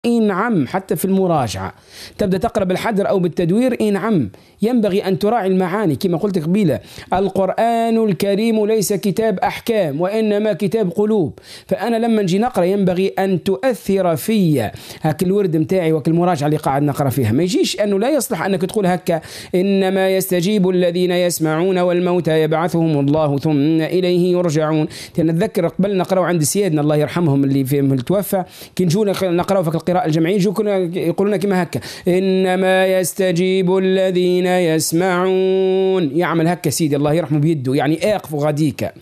إي نعم، حتى في المراجعة تبدأ تقرأ بالحذر أو بالتدوير. إي نعم، ينبغي أن تراعي المعاني كما قلت قبيلة. القرآن الكريم ليس كتاب أحكام وإنما كتاب قلوب. فأنا لما نجي نقرأ ينبغي أن تؤثر في هاك الورد متاعي وك المراجعة اللي قاعد نقرأ فيها. ما يجيش أنه لا يصلح أنك تقول هكا إنما يستجيب الذين يسمعون والموتى يبعثهم الله ثم إليه يرجعون. نتذكر قبل نقرأ عند سيادنا الله يرحمهم اللي فيهم التوفى، كي نجونا نقرأ في القراءة الجمعية يقولون كما هكا إنما يستجيب الذين يسمعون. يعمل هكا سيدي الله يرحمه بيده، يعني اقف غاديك.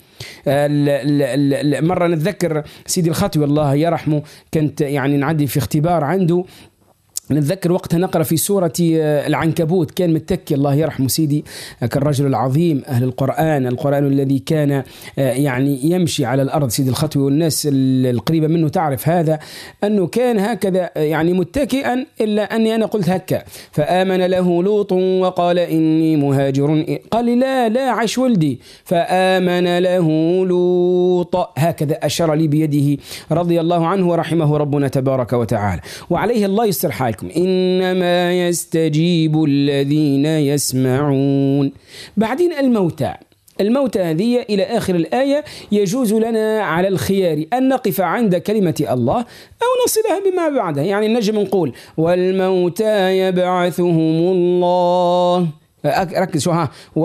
مرة نتذكر سيدي الخطوي الله يرحمه كنت يعني نعدي في اختبار عنده، نتذكر وقتها نقرأ في سورة العنكبوت، كان متكي الله يرحمه سيدي كالرجل العظيم أهل القرآن الذي كان يعني يمشي على الأرض سيدي الخطوي، والناس القريبة منه تعرف هذا أنه كان هكذا يعني متكئا، إلا أني أنا قلت هكا فآمن له لوط وقال إني مهاجر، قال لي لا عاش ولدي، فآمن له لوط، هكذا أشار لي بيده رضي الله عنه ورحمه ربنا تبارك وتعالى. وعليه الله يستر حالكم، إنما يستجيب الذين يسمعون. بعدين الموتى هذه إلى آخر الآية يجوز لنا على الخيار أن نقف عند كلمة الله أو نصلها بما بعدها. يعني نجم نقول والموتى يبعثهم الله، ركز شو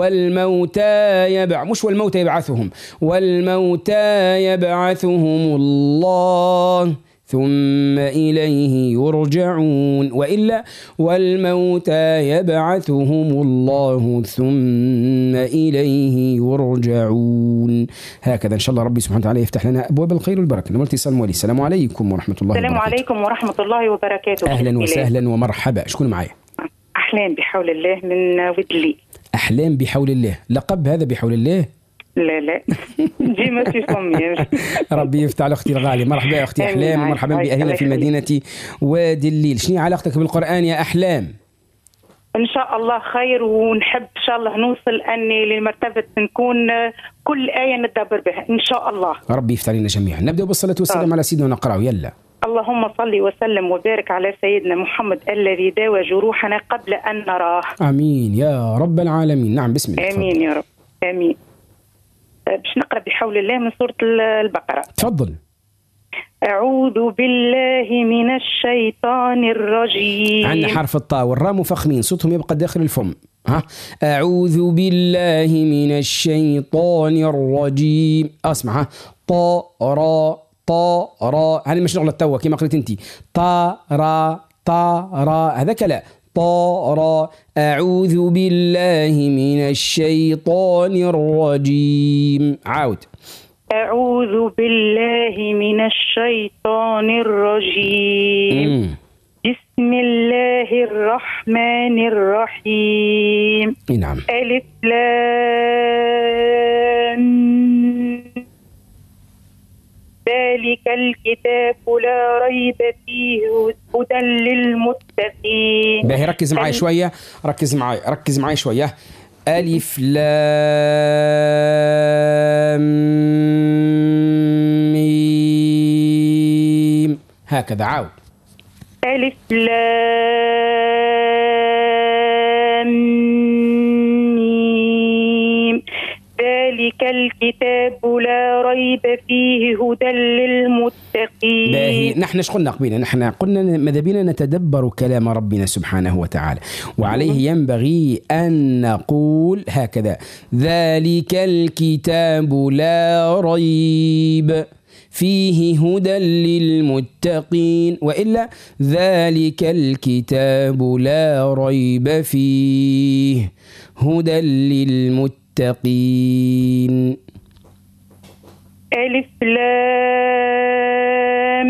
والموتى مش والموتى يبعثهم، والموتى يبعثهم الله ثم إليه يرجعون، وإلا والموتى يبعثهم الله ثم إليه يرجعون. هكذا إن شاء الله ربي سبحانه وتعالى يفتح لنا أبواب الخير والبركة. نمرت اتصال مولي. السلام عليكم ورحمة الله وبركاته. السلام عليكم ورحمة الله وبركاته. أهلا وسهلا ومرحبا. شكون معايا؟ أحلام بحول الله من ودلي. أحلام بحول الله، لقب هذا بحول الله؟ لا ديما في فمي. ربي يفتح على اختي الغاليه. مرحبا يا اختي احلام، ومرحبا باهلنا في مدينه وادي الليل. شنو علاقتك بالقران يا احلام؟ ان شاء الله خير، ونحب ان شاء الله نوصل اني لمرتبه نكون كل ايه ندبر بها ان شاء الله. ربي يفتح علينا جميعا. نبدا بالصلاه والسلام على سيدنا ونقرأ. يلا. اللهم صل وسلم وبارك على سيدنا محمد الذي داوى جروحنا قبل ان نراه. امين يا رب العالمين. نعم بسم الله. امين يا رب. امين. باش نقرأ بحول الله من سورة البقرة. تفضل. أعوذ بالله من الشيطان الرجيم. عندنا حرف الطاء والراء مفخمين، صوتهم يبقى داخل الفم. أعوذ بالله من الشيطان الرجيم. أسمع طا را هذه مش نغلط توا كما قلت انت. طا را هذاك لا. طارا. أعوذ بالله من الشيطان الرجيم. عاود. أعوذ بالله من الشيطان الرجيم. بسم الله الرحمن الرحيم. نعم. ألف لام. ذلك الكتاب لا ريب فيه هدى للمتقين. باهي ركز معي شوية، ركز معي شوية. ألف لام ميم. هكذا. عاود. ألف لام ميم. ذلك الكتاب لا ريب فيه هدى للمتقين. باهي. نحن ايش قلنا قبيلا؟ نحن قلنا ماذا بينا نتدبر كلام ربنا سبحانه وتعالى، وعليه ينبغي أن نقول هكذا: ذلك الكتاب لا ريب فيه هدى للمتقين، وإلا ذلك الكتاب لا ريب فيه هدى للمتقين. ألف لام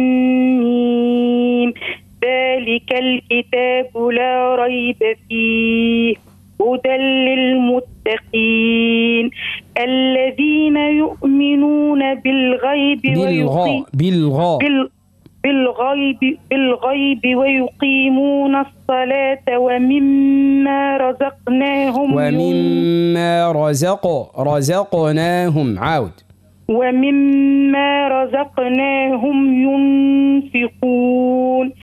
ميم. ذلك الكتاب لا ريب فيه هدى للمتقين الذين يؤمنون بالغيب بالغيب ويقيمون الصلاة ومما رزقناهم. رزقناهم. عاود. ومما رزقناهم ينفقون.